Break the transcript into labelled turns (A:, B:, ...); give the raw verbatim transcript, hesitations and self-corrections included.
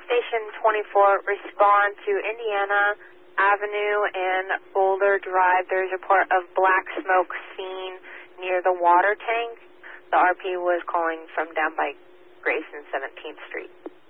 A: Station twenty-four, respond to Indiana Avenue and Boulder Drive. There's a report of black smoke seen near the water tank. The R P was calling from down by Grayson seventeenth Street.